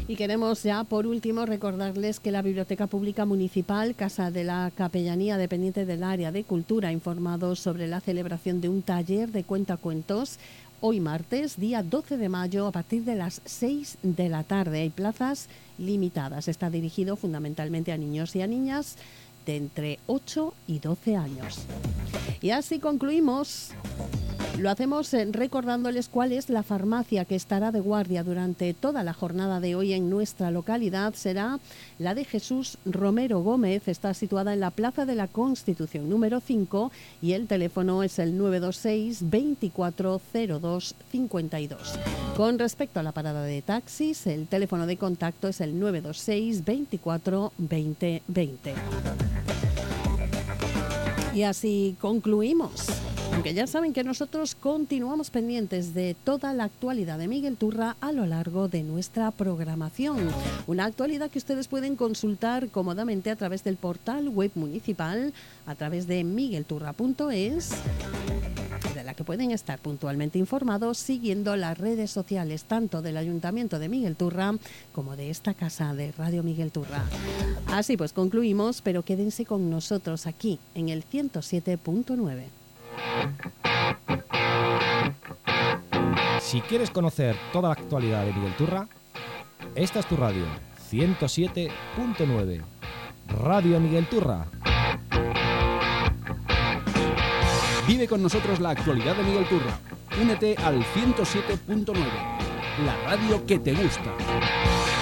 Y queremos ya, por último, recordarles que la Biblioteca Pública Municipal, Casa de la Capellanía, dependiente del área de Cultura, ha informado sobre la celebración de un taller de cuentacuentos hoy martes, día 12 de mayo, a partir de las 6 de la tarde. Hay plazas limitadas. Está dirigido fundamentalmente a niños y a niñas de entre 8 y 12 años. Y así concluimos. Lo hacemos recordándoles cuál es la farmacia que estará de guardia durante toda la jornada de hoy en nuestra localidad. Será la de Jesús Romero Gómez. Está situada en la Plaza de la Constitución número 5 y el teléfono es el 926 2402 52. Con respecto a la parada de taxis, el teléfono de contacto es el 926 24 20 20. Y así concluimos. Aunque ya saben que nosotros continuamos pendientes de toda la actualidad de Miguel Turra a lo largo de nuestra programación. Una actualidad que ustedes pueden consultar cómodamente a través del portal web municipal, a través de miguelturra.es, de la que pueden estar puntualmente informados siguiendo las redes sociales tanto del Ayuntamiento de Miguel Turra como de esta casa de Radio Miguel Turra. Así pues concluimos, pero quédense con nosotros aquí en el 107.9. Si quieres conocer toda la actualidad de Miguel Turra, esta es tu radio, 107.9, Radio Miguel Turra. Vive con nosotros la actualidad de Miguel Turra. Únete al 107.9, la radio que te gusta.